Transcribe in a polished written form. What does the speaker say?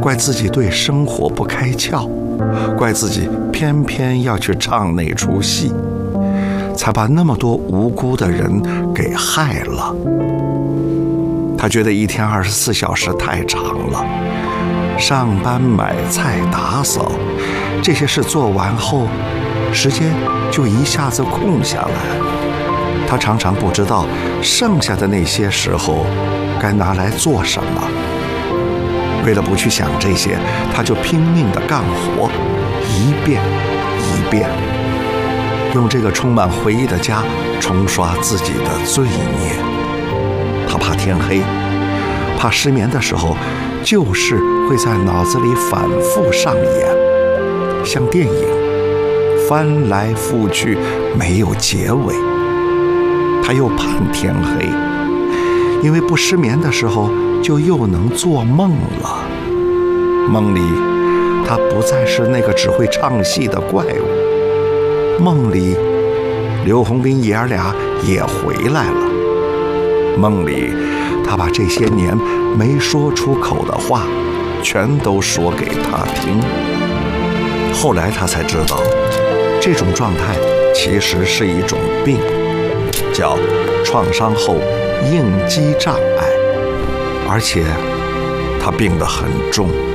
怪自己对生活不开窍，怪自己偏偏要去唱那出戏，才把那么多无辜的人给害了。他觉得一天24小时太长了，上班、买菜、打扫这些事做完后，时间就一下子空下来。他常常不知道剩下的那些时候该拿来做什么。为了不去想这些，他就拼命地干活，一遍一遍，用这个充满回忆的家冲刷自己的罪孽。他怕天黑，怕失眠的时候旧事会在脑子里反复上演，像电影翻来覆去没有结尾。他又盼天黑，因为不失眠的时候就又能做梦了。梦里他不再是那个只会唱戏的怪物，梦里刘洪斌爷儿俩也回来了。梦里他把这些年没说出口的话全都说给他听。后来他才知道，这种状态其实是一种病，叫创伤后应激障碍，而且他病得很重。